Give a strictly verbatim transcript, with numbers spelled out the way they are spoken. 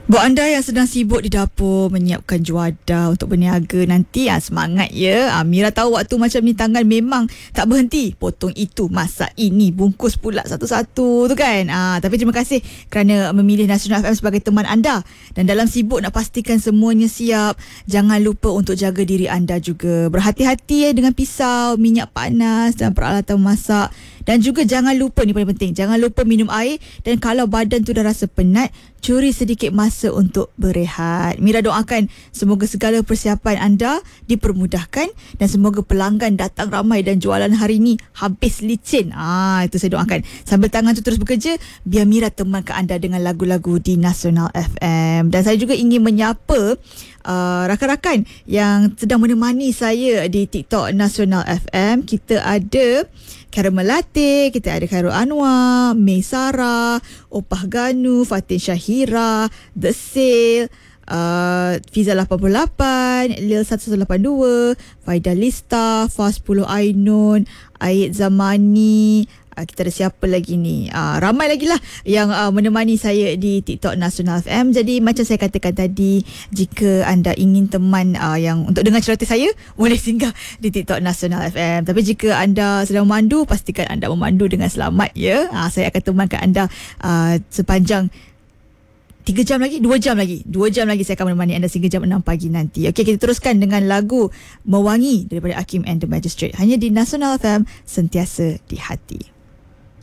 Buat anda yang sedang sibuk di dapur menyiapkan juadah untuk berniaga nanti, ah, semangat ya. Ah, Mira tahu waktu macam ni tangan memang tak berhenti. Potong itu, masak ini, bungkus pula satu-satu tu kan. Ah, tapi terima kasih kerana memilih Nasional F M sebagai teman anda. Dan dalam sibuk nak pastikan semuanya siap, jangan lupa untuk jaga diri anda juga. Berhati-hati ya dengan pisau, minyak panas dan peralatan masak. Dan juga jangan lupa, ni paling penting, jangan lupa minum air. Dan kalau badan tu dah rasa penat, curi sedikit masa untuk berehat. Mira doakan semoga segala persiapan anda dipermudahkan dan semoga pelanggan datang ramai dan jualan hari ni habis licin. Ah, itu saya doakan. Sambil tangan tu terus bekerja, biar Mira temankan anda dengan lagu-lagu di Nasional F M. Dan saya juga ingin menyapa uh, rakan-rakan yang sedang menemani saya di TikTok Nasional F M. Kita ada Khairul Melati, kita ada Khairul Anwar, May Sarah, Opah Ganu, Fatin Syahira, The Sale, uh, Fiza lapan puluh lapan, Lil seratus lapan puluh dua, Faida Lista, Fas sepuluh Ainun, Aid Zamani. Uh, kita ada siapa lagi ni? Uh, ramai lagi lah yang uh, menemani saya di TikTok Nasional F M. Jadi macam saya katakan tadi, jika anda ingin teman uh, yang untuk dengar cerita saya, boleh singgah di TikTok Nasional F M. Tapi jika anda sedang memandu, pastikan anda memandu dengan selamat ya. Uh, saya akan temankan anda uh, sepanjang Tiga jam lagi, dua jam lagi. Dua jam lagi saya akan menemani anda sehingga jam enam pagi nanti. Okey, kita teruskan dengan lagu Mewangi daripada Hakim and the Magistrate. Hanya di Nasional F M, sentiasa di hati.